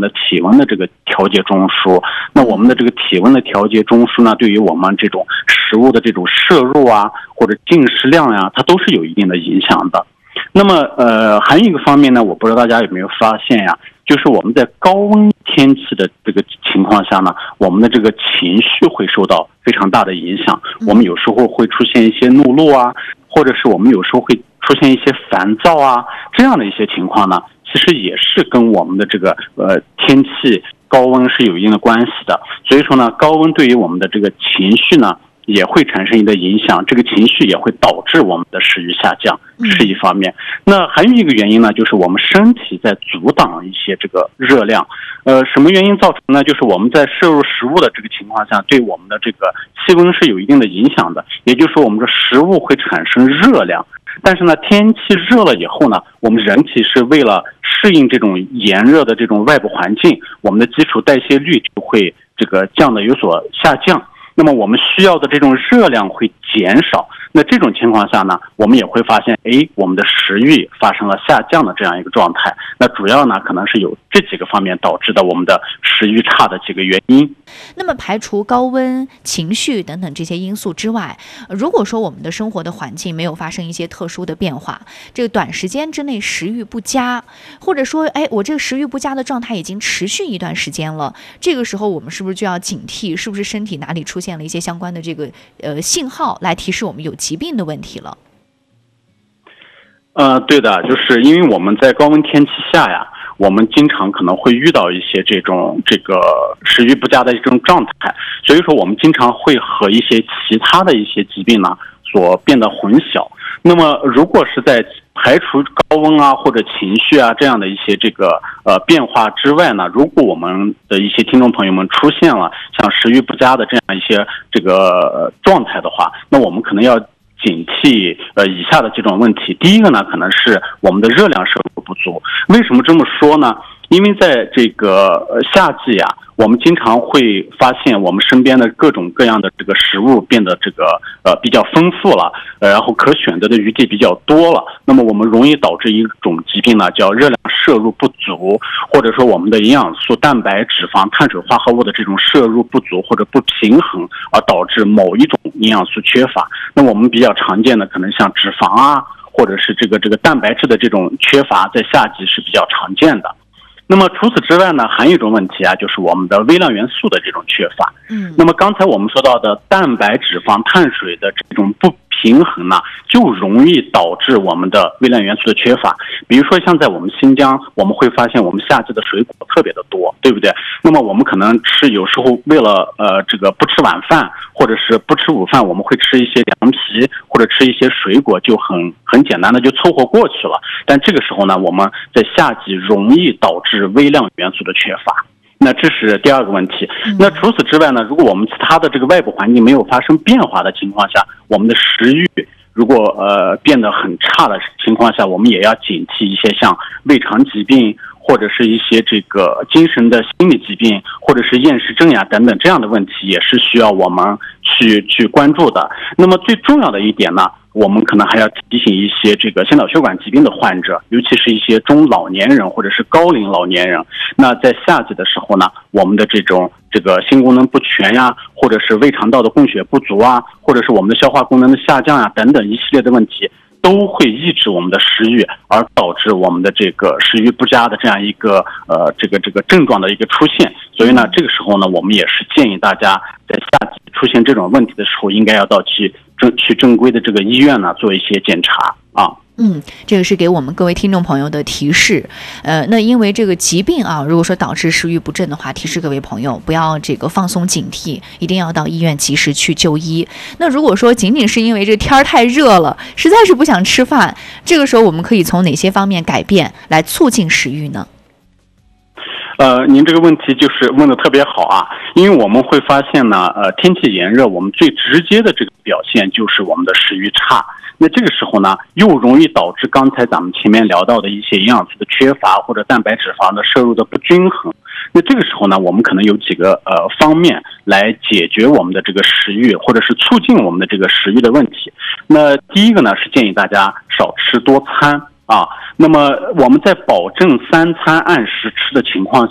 的体温的这个调节中枢。那我们的这个体温的调节中枢呢，对于我们这种食物的这种摄入啊，或者进食量呀，它都是有一定的影响的。那么还有一个方面呢，我不知道大家有没有发现呀，就是我们在高温天气的这个情况下呢，我们的这个情绪会受到非常大的影响。我们有时候会出现一些怒路啊，或者是我们有时候会出现一些烦躁啊，这样的一些情况呢，其实也是跟我们的这个天气高温是有一定的关系的。所以说呢，高温对于我们的这个情绪呢，也会产生一定的影响，这个情绪也会导致我们的食欲下降，是一方面。那还有一个原因呢，就是我们身体在阻挡一些这个热量。什么原因造成呢？就是我们在摄入食物的这个情况下，对我们的这个气温是有一定的影响的。也就是说，我们的食物会产生热量，但是呢，天气热了以后呢，我们人体是为了适应这种炎热的这种外部环境，我们的基础代谢率就会这个降得有所下降。那么我们需要的这种热量会减少，那这种情况下呢，我们也会发现，我们的食欲发生了下降的这样一个状态。那主要呢，可能是有这几个方面导致的我们的食欲差的几个原因。 那么排除高温、情绪等等这些因素之外，如果说我们的生活的环境没有发生一些特殊的变化，这个短时间之内食欲不佳，或者说我这个食欲不佳的状态已经持续一段时间了，这个时候我们是不是就要警惕，是不是身体哪里出现了一些相关的这个信号来提示我们有疾病的问题了？ 对的，就是因为我们在高温天气下呀，我们经常可能会遇到一些这个食欲不佳的一种状态，所以说我们经常会和一些其他的一些疾病呢所变得混淆。那么如果是在排除高温啊或者情绪啊这样的一些这个变化之外呢，如果我们的一些听众朋友们出现了像食欲不佳的这样一些这个状态的话，那我们可能要警惕以下的几种问题。第一个呢，可能是我们的热量摄入不足。为什么这么说呢？因为在这个夏季啊，我们经常会发现我们身边的各种各样的这个食物变得这个比较丰富了，然后可选择的余地比较多了。那么我们容易导致一种疾病呢，叫热量摄入不足，或者说我们的营养素、蛋白、脂肪、碳水化合物的这种摄入不足或者不平衡，而导致某一种营养素缺乏。那我们比较常见的可能像脂肪啊，或者是这个蛋白质的这种缺乏，在夏季是比较常见的。那么除此之外呢，还有一种问题啊，就是我们的微量元素的这种缺乏。那么刚才我们说到的蛋白、脂肪、碳水的这种不平衡呢，就容易导致我们的微量元素的缺乏。比如说像在我们新疆，我们会发现我们夏季的水果特别的多，对不对？那么我们可能有时候为了这个不吃晚饭或者是不吃午饭，我们会吃一些凉皮或者吃一些水果，就很简单的就凑合过去了。但这个时候呢，我们在夏季容易导致微量元素的缺乏。那这是第二个问题。那除此之外呢，如果我们其他的这个外部环境没有发生变化的情况下，我们的食欲如果变得很差的情况下，我们也要警惕一些像胃肠疾病，或者是一些这个精神的心理疾病，或者是厌食症呀等等这样的问题，也是需要我们去关注的。那么最重要的一点呢，我们可能还要提醒一些这个心脑血管疾病的患者，尤其是一些中老年人或者是高龄老年人。那在夏季的时候呢，我们的这个心功能不全呀，或者是胃肠道的供血不足啊，或者是我们的消化功能的下降呀等等一系列的问题，都会抑制我们的食欲，而导致我们的这个食欲不佳的这样一个这个症状的一个出现。所以呢，这个时候呢，我们也是建议大家在夏季出现这种问题的时候，应该要到去正规的这个医院呢做一些检查啊。 这个是给我们各位听众朋友的提示。那因为这个疾病啊，如果说导致食欲不振的话，提示各位朋友不要这个放松警惕，一定要到医院及时去就医。那如果说仅仅是因为这天儿太热了，实在是不想吃饭，这个时候我们可以从哪些方面改变来促进食欲呢？ 您这个问题就是问得特别好啊，因为我们会发现呢，天气炎热，我们最直接的这个表现就是我们的食欲差。那这个时候呢，又容易导致刚才咱们前面聊到的一些营养素的缺乏，或者蛋白质肪的摄入的不均衡。那这个时候呢，我们可能有几个方面来解决我们的这个食欲，或者是促进我们的这个食欲的问题。那第一个呢，是建议大家少吃多餐啊。那么我们在保证3餐按时吃的情况